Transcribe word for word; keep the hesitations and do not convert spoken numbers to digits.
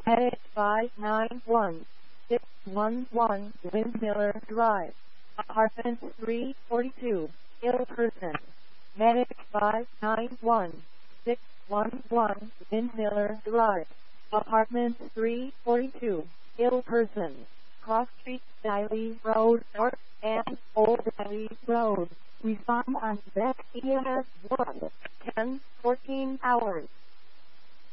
Medic five nine one six one one Windmiller Drive, Apartment three forty-two, ill person. Medic five nine one six one one Windmiller Drive, Apartment three forty-two, ill person. Cross Street, Diley Road North and Old Diley Road. Respond on back E M S one, ten fourteen hours.